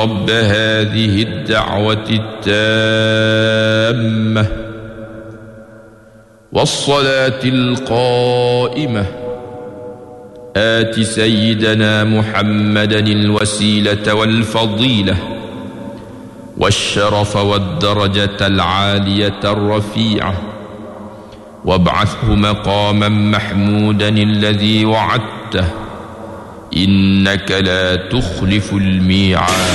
رب هذه الدعوة التامة والصلاة القائمة آت سيدنا محمدا الوسيلة والفضيلة والشرف والدرجة العالية الرفيعة وابعثه مقاما محمودا الذي وعدته إنك لا تخلف الميعاد.